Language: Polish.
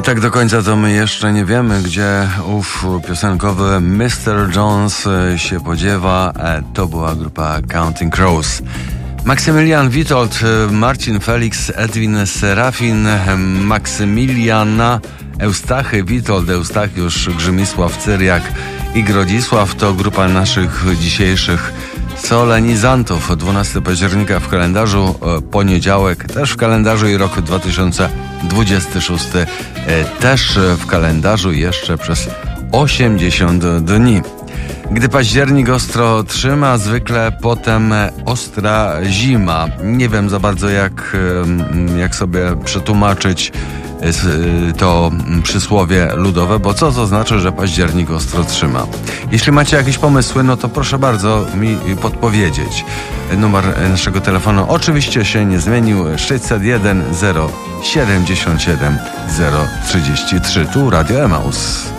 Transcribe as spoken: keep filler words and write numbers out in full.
tak do końca to my jeszcze nie wiemy, gdzie ów piosenkowy mister Jones się podziewa. To była grupa Counting Crows. Maksymilian Witold, Marcin Felix, Edwin Serafin, Maksymiliana, Eustachy Witold, Eustachiusz, Grzymisław Cyriak i Grodzisław to grupa naszych dzisiejszych solenizantów. dwunastego października w kalendarzu, poniedziałek też w kalendarzu i rok dwa tysiące dwudziesty szósty też w kalendarzu jeszcze przez osiemdziesiąt dni. Gdy październik ostro trzyma, zwykle potem ostra zima. Nie wiem za bardzo jak, jak sobie przetłumaczyć to przysłowie ludowe, bo co to znaczy, że październik ostro trzyma? Jeśli macie jakieś pomysły, no to proszę bardzo mi podpowiedzieć. Numer naszego telefonu oczywiście się nie zmienił. sześćset jeden zero siedemdziesiąt siedem zero trzydzieści trzy. Tu Radio Emaus.